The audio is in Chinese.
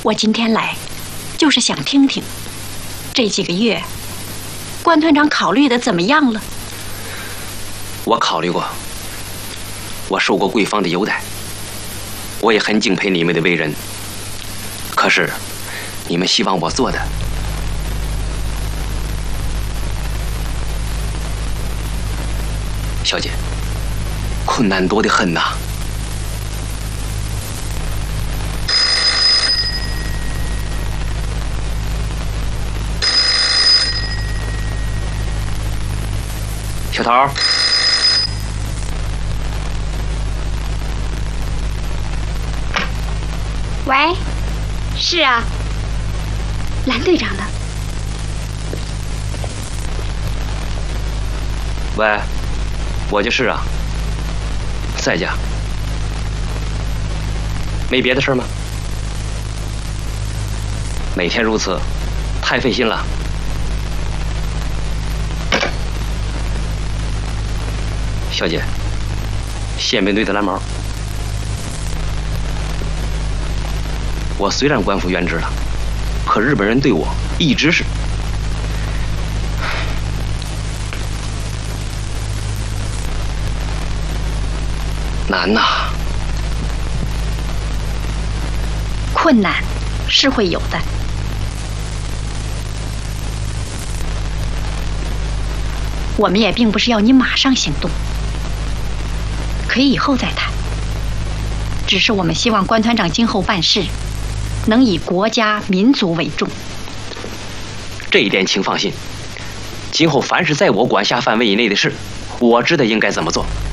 我今天来，就是想听听，这几个月，关团长考虑的怎么样了？ 我考虑过，我受过贵方的优待，我也很敬佩你们的为人。可是，你们希望我做的，小姐，困难多得很呐。小桃， 喂，是啊，蓝队长的。 喂，我就是啊，在家。没别的事吗？每天如此，太费心了。小姐，宪兵队的蓝毛，我虽然官复原职了，可日本人对我一直是难呐。 困难是会有的，我们也并不是要你马上行动。可以以后再谈，只是我们希望关团长今后办事能以国家民族为重。 这一点请放心，今后凡是在我管辖范围以内的事，我知道应该怎么做。